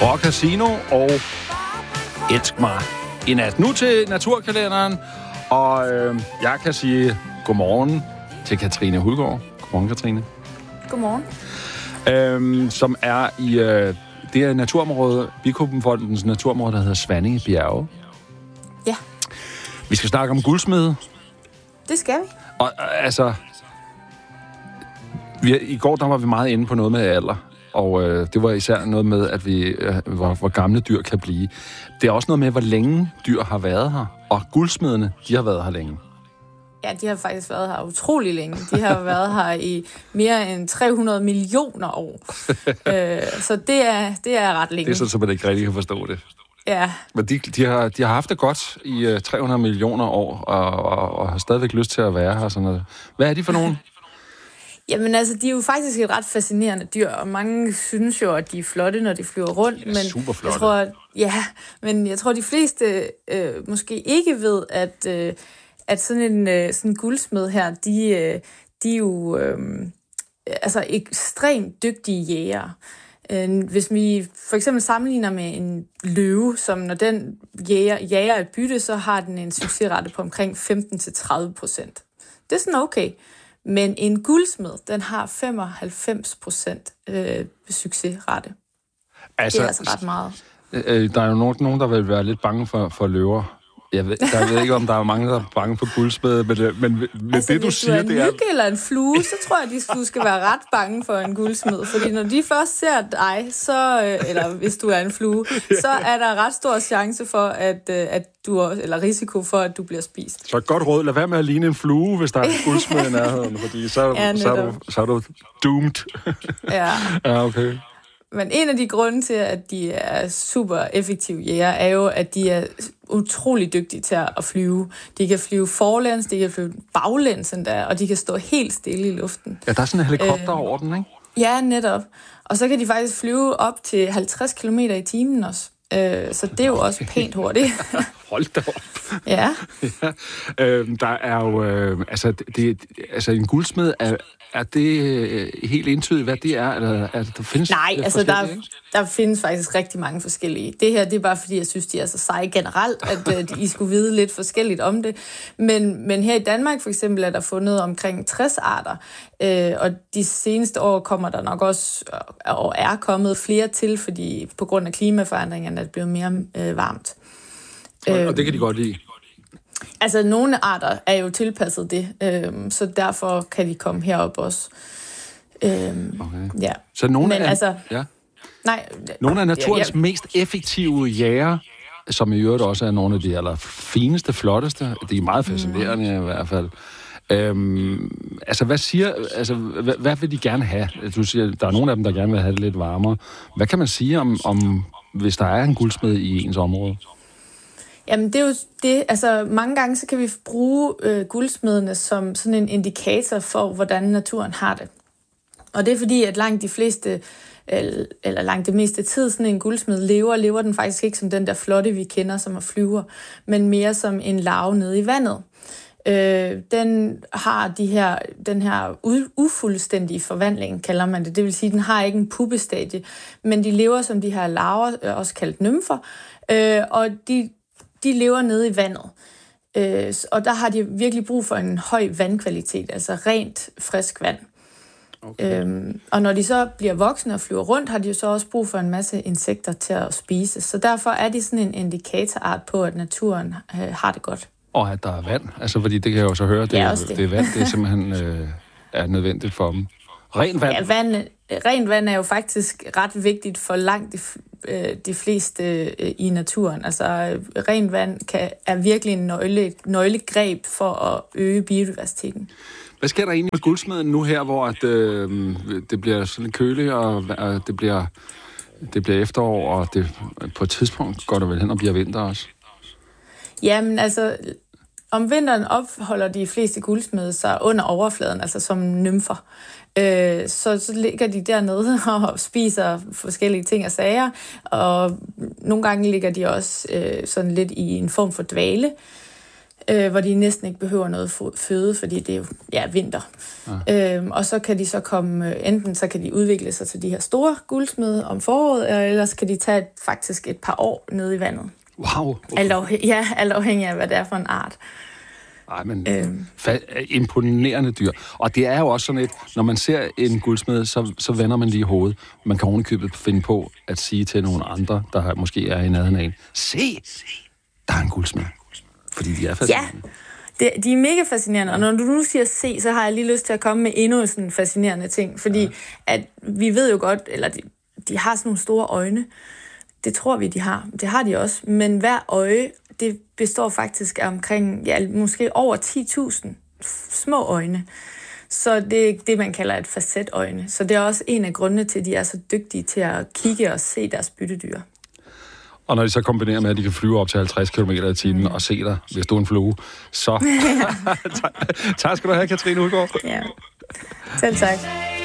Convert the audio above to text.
Rock Casino og Elsk mig i nat. Nu til naturkalenderen, og jeg kan sige godmorgen til Katrine Hulgaard. Godmorgen, Katrine. Godmorgen. Som er i det er naturområde, Bikubenfondens naturområde, der hedder Svanninge Bjerge. Ja. Vi skal snakke om guldsmede. Det skal vi. Og altså, i går der var vi meget inde på noget med alder. Og det var især noget med, at hvor gamle dyr kan blive. Det er også noget med, hvor længe dyr har været her. Og guldsmedene, de har været her længe. Ja, de har faktisk været her utrolig længe. De har været her i mere end 300 millioner år. Så det er ret længe. Det er sådan, så man ikke rigtig kan forstå det. Ja. Men de har haft det godt i 300 millioner år, og har stadigvæk lyst til at være her. Sådan noget. Hvad er de for nogen? Jamen altså, de er jo faktisk et ret fascinerende dyr, og mange synes jo, at de er flotte, når de flyver rundt. De er super flotte. Men jeg tror, de fleste måske ikke ved, at sådan en guldsmed her, de er jo altså ekstremt dygtige jægere. Hvis vi for eksempel sammenligner med en løve, som når den jager et bytte, så har den en succesrate på omkring 15-30%. Det er sådan okay. Men en guldsmed, den har 95% succesrate. Altså, det er altså ret meget. Der er jo nogen, der vil være lidt bange for løver. Jeg ved ikke, om der er mange, der er bange for guldsmede, men altså, det, du siger, det er... Hvis du er en myg eller en flue, så tror jeg, du skal være ret bange for en guldsmed. Fordi når de først ser dig, eller hvis du er en flue, så er der ret stor chance for, eller risiko for, at du bliver spist. Så godt råd, lad være med at ligne en flue, hvis der er en guldsmed i nærheden, fordi så er du doomed. Ja. Ja, okay. Men en af de grunde til, at de er super effektive jæger, er jo, at de er utrolig dygtige til at flyve. De kan flyve forlæns, de kan flyve baglæns endda, og de kan stå helt stille i luften. Ja, der er sådan en helikopter over den, ikke? Ja, netop. Og så kan de faktisk flyve op til 50 km i timen også. Så det er jo også pænt hurtigt. Hold da op. Ja. Der er jo... en guldsmed, er det helt entydigt, hvad det er? Eller der findes Nej, altså der findes faktisk rigtig mange forskellige. Det her, det er bare fordi, jeg synes, de er så seje generelt, at I skulle vide lidt forskelligt om det. Men her i Danmark for eksempel er der fundet omkring 60 arter, og de seneste år kommer der nok også, og er kommet flere til, fordi på grund af klimaforandringerne er det blevet mere varmt. Og det kan de godt lide? Altså, nogle arter er jo tilpasset det, så derfor kan de komme herop også. Okay. Ja. Så nogle af naturens mest effektive jæger, som i øvrigt også er nogle af de allerfineste, flotteste, de er meget fascinerende i hvert fald. Hvad vil de gerne have? Du siger, der er nogle af dem, der gerne vil have det lidt varmere. Hvad kan man sige om hvis der er en guldsmed i ens område? Jamen, det er jo det. Altså, mange gange så kan vi bruge guldsmedene som sådan en indikator for, hvordan naturen har det. Og det er fordi, at langt det meste tid, sådan en guldsmed lever den faktisk ikke som den der flotte, vi kender, som er flyver, men mere som en larve nede i vandet. Den har den her ufuldstændige forvandling, kalder man det. Det vil sige, at den har ikke en puppestadie, men de lever som de her larver, også kaldt nymfer, og de lever nede i vandet. Og der har de virkelig brug for en høj vandkvalitet, altså rent, frisk vand. Okay. Og når de så bliver voksne og flyver rundt, har de jo så også brug for en masse insekter til at spise. Så derfor er de sådan en indikatorart på, at naturen har det godt. Og at der er vand, altså fordi det kan jeg jo så høre, det er vand, det er simpelthen er nødvendigt for dem. Rent vand? Ja, rent vand er jo faktisk ret vigtigt for langt de fleste i naturen. Altså, rent vand er virkelig en nøglegreb for at øge biodiversiteten. Hvad sker der egentlig med guldsmeden nu her, hvor det bliver sådan køligt, og det bliver efterår, og det på et tidspunkt går der vel hen og bliver vinter også? Jamen, altså, om vinteren opholder de fleste guldsmede sig under overfladen, altså som nymfer. Så ligger de dernede og spiser forskellige ting og sager, og nogle gange ligger de også sådan lidt i en form for dvale. hvor de næsten ikke behøver noget føde, fordi det er jo vinter. Ja. Og så kan de så komme, enten så kan de udvikle sig til de her store guldsmede om foråret, eller så kan de tage faktisk et par år nede i vandet. Wow! Okay. Alt afhængig af, hvad det er for en art. Ej, men imponerende dyr. Og det er jo også sådan et, når man ser en guldsmed, så vender man lige hovedet. Man kan ovenikøbet finde på at sige til nogle andre, der måske er i nærheden af en, se, der er en guldsmed. Fordi de er fascinerende. Ja, de er mega fascinerende. Og når du nu siger se, så har jeg lige lyst til at komme med endnu sådan fascinerende ting. Fordi at vi ved jo godt, eller de har sådan nogle store øjne. Det tror vi, de har. Det har de også. Men hver øje, det består faktisk af omkring, måske over 10.000 små øjne. Så det er det, man kalder et facetøjne. Så det er også en af grundene til, at de er så dygtige til at kigge og se deres byttedyr. Og når de så kombinerer med, at de kan flyve op til 50 km i timen og se dig, hvis du er en flue, så... Tak skal du have, Katrine Udgaard. Ja, selv tak.